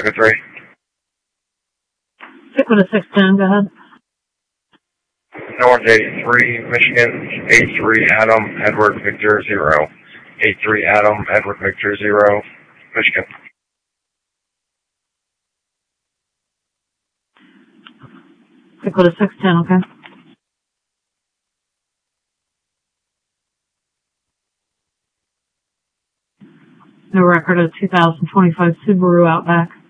Echo 3. Stick with a 610, go ahead. North 83, Michigan, 83 Adam, Edward Victor 0. 83 Adam, Edward Victor 0, Michigan. Stick with a 610, okay? No record of 2025 Subaru Outback.